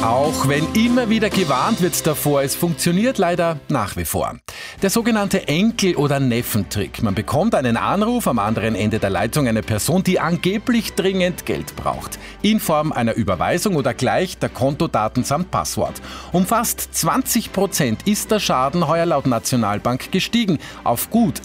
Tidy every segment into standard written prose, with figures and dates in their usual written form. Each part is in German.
Auch wenn immer wieder gewarnt wird davor, es funktioniert leider nach wie vor. Der sogenannte Enkel- oder Neffentrick. Man bekommt einen Anruf am anderen Ende der Leitung, eine Person, die angeblich dringend Geld braucht. In Form einer Überweisung oder gleich der Kontodaten samt Passwort. Um fast 20% ist der Schaden heuer laut Nationalbank gestiegen auf gut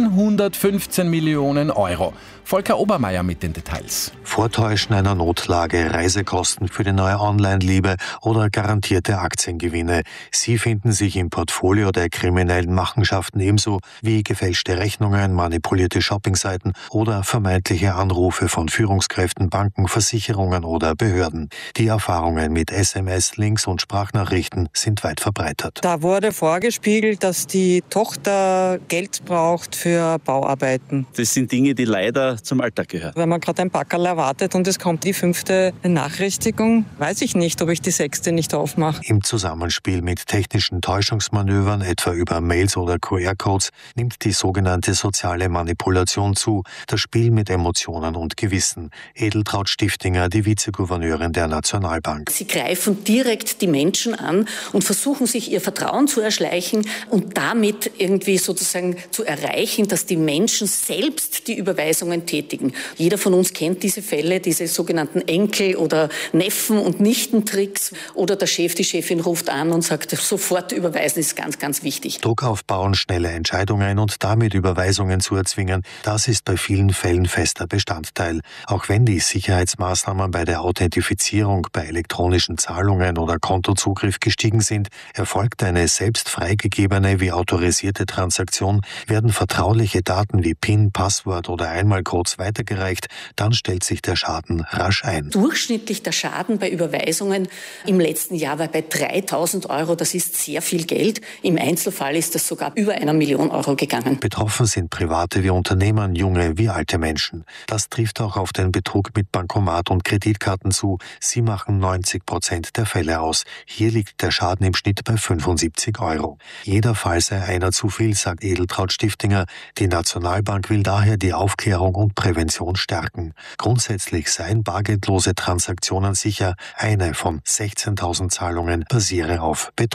115 Millionen Euro. Volker Obermeier mit den Details. Vortäuschen einer Notlage, Reisekosten für die neue Online-Liebe oder garantierte Aktiengewinne. Sie finden sich im Portfolio der kriminellen Machenschaften ebenso wie gefälschte Rechnungen, manipulierte Shoppingseiten oder vermeintliche Anrufe von Führungskräften, Banken, Versicherungen oder Behörden. Die Erfahrungen mit SMS, Links und Sprachnachrichten sind weit verbreitet. Da wurde vorgespiegelt, dass die Tochter Geld braucht für Bauarbeiten. Das sind Dinge, die leider zum Alltag gehören. Wenn man gerade ein Packerl erwartet und es kommt die 5. Benachrichtigung, weiß ich nicht, ob ich die 6. nicht aufmache. Im Zusammenspiel mit technischen Täuschungsmanövern, etwa über Mails oder QR-Codes, nimmt die sogenannte soziale Manipulation zu, das Spiel mit Emotionen und Gewissen. Edeltraud Stiftinger, die Vizegouverneurin der Nationalbank. Sie greifen direkt die Menschen an und versuchen sich ihr Vertrauen zu erschleichen und damit irgendwie sozusagen zu erreichen, dass die Menschen selbst die Überweisungen tätigen. Jeder von uns kennt diese Fälle, diese sogenannten Enkel- oder Neffen- und Nichtentricks. Oder der Chef, die Chefin ruft an und sagt, sofort überweisen ist ganz, ganz wichtig. Druck aufbauen, schnelle Entscheidungen und damit Überweisungen zu erzwingen, das ist bei vielen Fällen fester Bestandteil. Auch wenn die Sicherheitsmaßnahmen bei der Authentifizierung bei elektronischen Zahlungen oder Kontozugriff gestiegen sind, erfolgt eine selbst freigegebene wie autorisierte Transaktion, werden vertrauliche Daten wie PIN, Passwort oder Einmalcodes weitergereicht, dann stellt sich der Schaden rasch ein. Durchschnittlich der Schaden bei Überweisungen im letzten Jahr war bei 3.000 Euro. Das ist sehr viel Geld. Im Einzelfall ist das sogar über 1 Million Euro gegangen. Betroffen sind Private wie Unternehmen, junge wie alte Menschen. Das trifft auch auf den Betrug mit Bankomat und Kreditkarten zu. Sie machen 90% der Fälle aus. Hier liegt der Schaden im Schnitt bei 75 Euro. Jeder Fall sei einer zu viel, sagt Edeltraud Stiftinger. Die Nationalbank will daher die Aufklärung und Prävention stärken. Grundsätzlich seien bargeldlose Transaktionen sicher. Eine von 16.000 Zahlungen basiere auf Betrug.